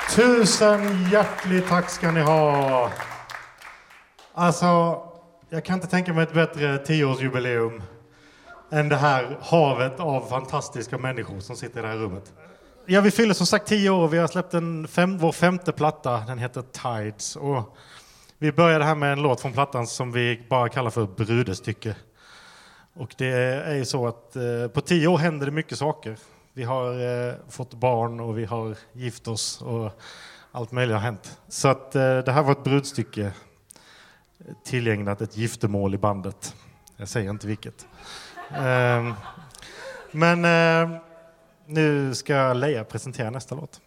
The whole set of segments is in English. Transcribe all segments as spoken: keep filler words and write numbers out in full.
Tusen hjärtligt tack ska ni ha. Alltså, jag kan inte tänka mig ett bättre tioårsjubileum än det här havet av fantastiska människor som sitter i det här rummet. Ja, vi fyller som sagt tio år. Vi har släppt en fem, vår femte platta. Den heter Tides. Och vi började här med en låt från plattan som vi bara kallar för brudestycke. Och det är ju så att eh, på tio år händer det mycket saker. Vi har eh, fått barn och vi har gift oss och allt möjligt har hänt. Så att eh, det här var ett brudstycke tillägnat ett giftermål i bandet. Jag säger inte vilket. Eh, men eh, nu ska Leia presentera nästa låt.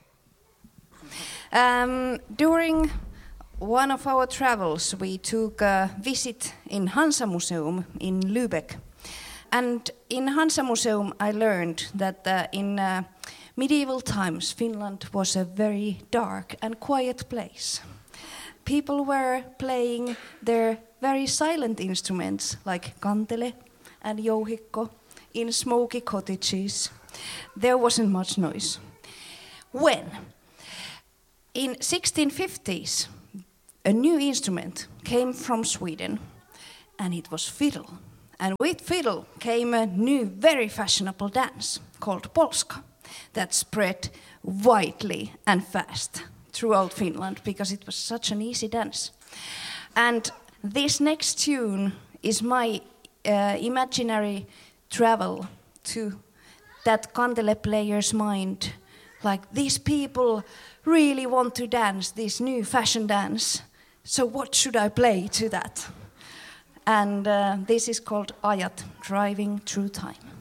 Um, during one of our travels we took a visit in Hansa Museum in Lübeck. And in Hansa Museum I learned that uh, in uh, medieval times Finland was a very dark and quiet place. People were playing their very silent instruments like kantele and jouhikko in smoky cottages. There wasn't much noise. When in sixteen fifties a new instrument came from Sweden and it was fiddle. And with fiddle came a new, very fashionable dance called polska that spread widely and fast throughout Finland because it was such an easy dance. And this next tune is my uh, imaginary travel to that kantele player's mind. Like, these people really want to dance this new fashion dance. So what should I play to that? And uh, this is called Ajat, Driving Through Time.